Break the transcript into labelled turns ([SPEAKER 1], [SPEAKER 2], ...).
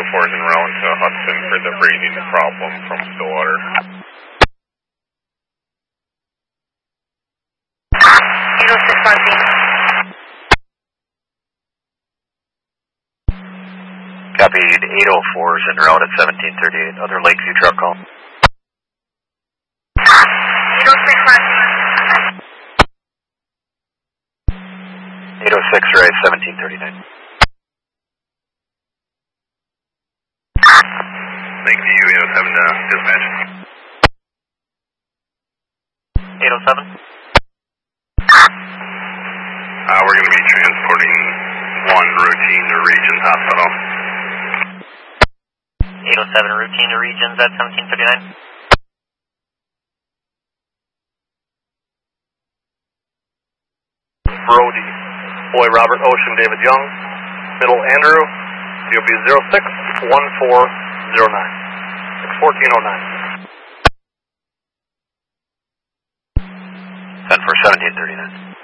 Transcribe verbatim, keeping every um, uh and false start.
[SPEAKER 1] four is en route to Hudson for the breathing problem from Stillwater.
[SPEAKER 2] eight oh six Martin.
[SPEAKER 3] Copied, eight oh four is en route at seventeen thirty-eight. Other Lakeview truck call.
[SPEAKER 2] eight oh six Martin.
[SPEAKER 3] eight oh six right, seventeen thirty-nine.
[SPEAKER 1] Lakeview eight oh seven to dispatch.
[SPEAKER 3] eight oh seven.
[SPEAKER 1] Uh, we're going to be transporting one routine to Regions Hospital.
[SPEAKER 3] eight oh seven routine to Regions at seventeen thirty-nine.
[SPEAKER 4] Brody, Boy Robert Ocean David Young, Middle Andrew, D O B zero six one four zero nine, six fourteen oh nine.
[SPEAKER 3] ten for seventeen thirty-nine.